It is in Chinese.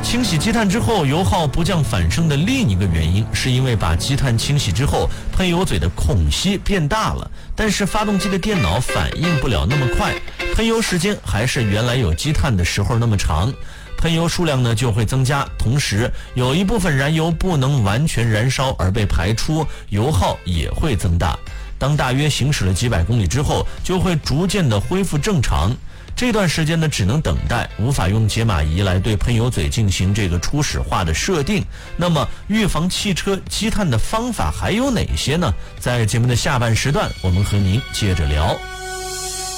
清洗积碳之后油耗不降反升的另一个原因，是因为把积碳清洗之后，喷油嘴的孔隙变大了，但是发动机的电脑反应不了那么快，喷油时间还是原来有积碳的时候那么长，喷油数量呢就会增加，同时有一部分燃油不能完全燃烧而被排出，油耗也会增大。当大约行驶了几百公里之后，就会逐渐的恢复正常。这段时间呢，只能等待，无法用解码仪来对喷油嘴进行这个初始化的设定。那么，预防汽车积碳的方法还有哪些呢？在节目的下半时段，我们和您接着聊。